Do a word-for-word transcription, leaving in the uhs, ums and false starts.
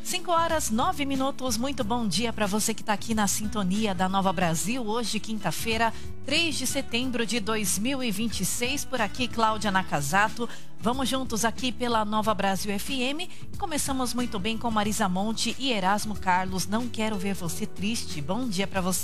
cinco horas, nove minutos, muito bom dia para você que está aqui na sintonia da Nova Brasil. Hoje, quinta-feira, três de setembro de dois mil e vinte e seis, por aqui, Cláudia Nakazato. Vamos juntos aqui pela Nova Brasil F M e começamos muito bem com Marisa Monte e Erasmo Carlos. Não quero ver você triste. Bom dia para você.